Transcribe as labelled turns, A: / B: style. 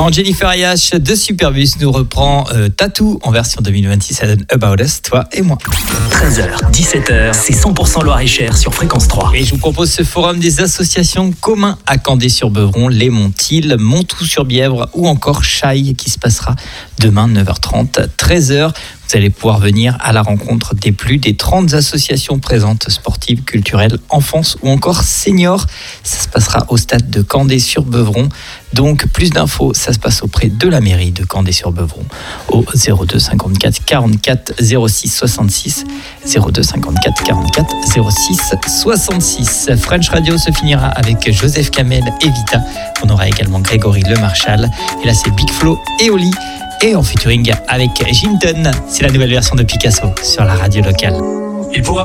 A: Quand Jennifer Ayash de Superbus nous reprend Tattoo en version 2026, ça donne About Us, toi et moi.
B: 13h, 17h, c'est 100% Loir-et-Cher sur Fréquence 3.
A: Et je vous propose ce forum des associations communs à Candé-sur-Beuvron, les Montilles, Montoux-sur-Bièvre ou encore Chaille qui se passera demain 9h30, 13h. Vous allez pouvoir venir à la rencontre des plus des 30 associations présentes, sportives, culturelles, enfance ou encore seniors. Ça se passera au stade de Candé-sur-Beuvron. Donc plus d'infos, ça se passe auprès de la mairie de Candé-sur-Beuvron au 02 54 44 06 66 02 54 44 06 66. French Radio se finira avec Joseph Kamel et Vita. On aura également Grégory Le Marchal. Et là c'est Big Flo et Oli. Et en featuring avec Jinton, c'est la nouvelle version de Picasso sur la radio locale.
B: Et pour